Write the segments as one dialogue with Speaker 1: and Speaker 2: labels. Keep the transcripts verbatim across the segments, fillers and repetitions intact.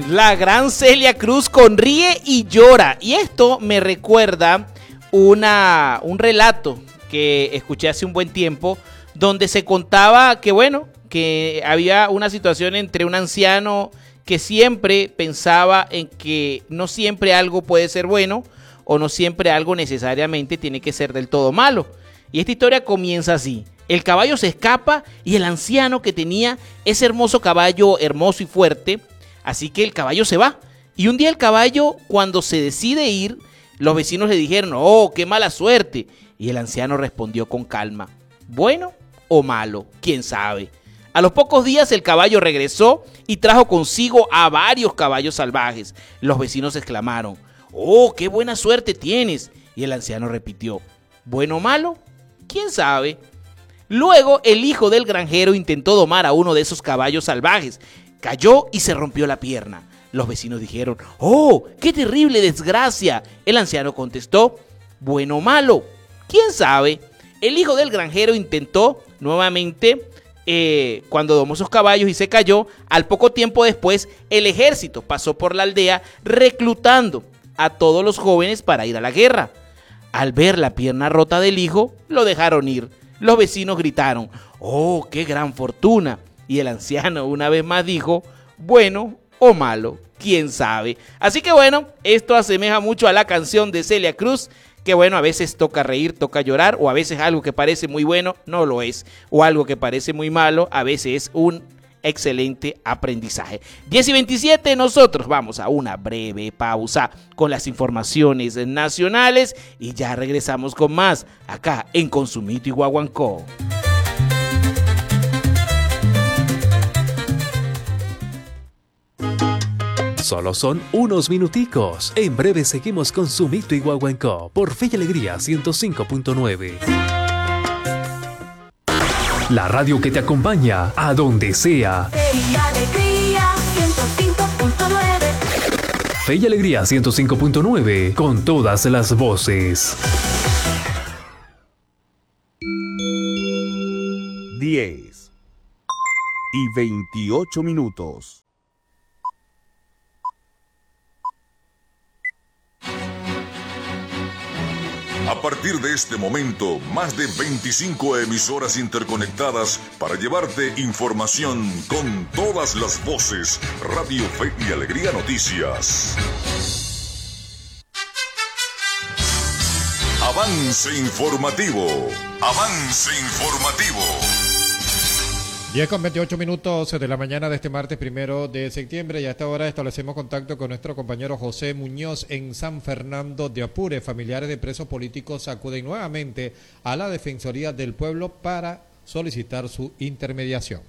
Speaker 1: La gran Celia Cruz con Ríe y Llora. Y esto me recuerda una, un relato que escuché hace un buen tiempo, donde se contaba que, bueno, que había una situación entre un anciano que siempre pensaba en que no siempre algo puede ser bueno o no siempre algo necesariamente tiene que ser del todo malo. Y esta historia comienza así. El caballo se escapa y el anciano, que tenía ese hermoso caballo, hermoso y fuerte, así que el caballo se va. Y un día el caballo, cuando se decide ir, los vecinos le dijeron: oh, qué mala suerte. Y el anciano respondió con calma: bueno o malo, quién sabe. A los pocos días el caballo regresó y trajo consigo a varios caballos salvajes. Los vecinos exclamaron: oh, qué buena suerte tienes. Y el anciano repitió: bueno o malo, quién sabe. Luego el hijo del granjero intentó domar a uno de esos caballos salvajes. Cayó y se rompió la pierna. Los vecinos dijeron: oh, qué terrible desgracia. El anciano contestó: bueno o malo, quién sabe. El hijo del granjero intentó nuevamente eh, cuando domó sus caballos y se cayó. Al poco tiempo después, el ejército pasó por la aldea reclutando a todos los jóvenes para ir a la guerra. Al ver la pierna rota del hijo, lo dejaron ir. Los vecinos gritaron: oh, qué gran fortuna. Y el anciano una vez más dijo: bueno o malo, quién sabe. Así que bueno, esto asemeja mucho a la canción de Celia Cruz, que bueno, a veces toca reír, toca llorar, o a veces algo que parece muy bueno no lo es, o algo que parece muy malo a veces es un excelente aprendizaje. diez y veintisiete, nosotros vamos a una breve pausa con las informaciones nacionales y ya regresamos con más acá en Consumito y Guaguancó.
Speaker 2: Solo son unos minuticos. En breve seguimos con Consumito y Guaguancó por Fe y Alegría ciento cinco punto nueve. La radio que te acompaña a donde sea.
Speaker 3: Fe y Alegría ciento cinco punto nueve.
Speaker 2: Fe y Alegría ciento cinco punto nueve con todas las voces.
Speaker 4: diez y veintiocho minutos.
Speaker 5: A partir de este momento, más de veinticinco emisoras interconectadas para llevarte información con todas las voces. Radio Fe y Alegría Noticias. Avance informativo. Avance informativo.
Speaker 6: diez con veintiocho minutos de la mañana de este martes primero de septiembre, y a esta hora establecemos contacto con nuestro compañero José Muñoz en San Fernando de Apure. Familiares de presos políticos acuden nuevamente a la Defensoría del Pueblo para solicitar su intermediación.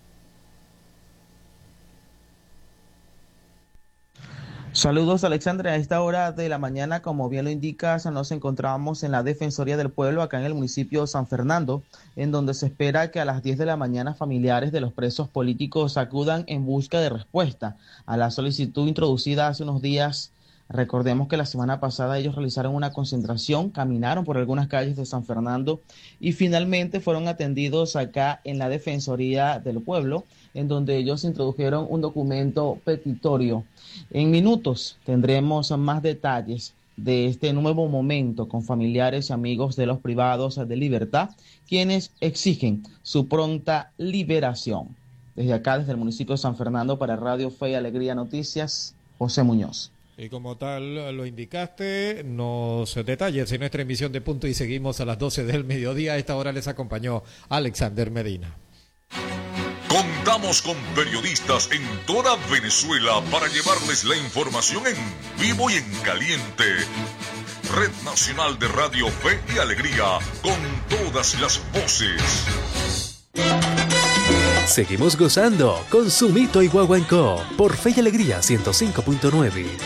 Speaker 7: Saludos, Alexandre. A esta hora de la mañana, como bien lo indicas, nos encontramos en la Defensoría del Pueblo, acá en el municipio de San Fernando, en donde se espera que a las diez de la mañana familiares de los presos políticos acudan en busca de respuesta a la solicitud introducida hace unos días. Recordemos que la semana pasada ellos realizaron una concentración, caminaron por algunas calles de San Fernando y finalmente fueron atendidos acá en la Defensoría del Pueblo, en donde ellos introdujeron un documento petitorio. En minutos tendremos más detalles de este nuevo momento con familiares y amigos de los privados de libertad, quienes exigen su pronta liberación. Desde acá, desde el municipio de San Fernando, para Radio Fe y Alegría Noticias, José Muñoz.
Speaker 6: Y como tal lo indicaste, nos detalles en nuestra emisión de Punto y seguimos a las doce del mediodía. A esta hora les acompañó Alexander Medina.
Speaker 5: Contamos con periodistas en toda Venezuela para llevarles la información en vivo y en caliente. Red Nacional de Radio Fe y Alegría, con todas las voces.
Speaker 2: Seguimos gozando con Consumito y Guaguancó por Fe y Alegría ciento cinco punto nueve.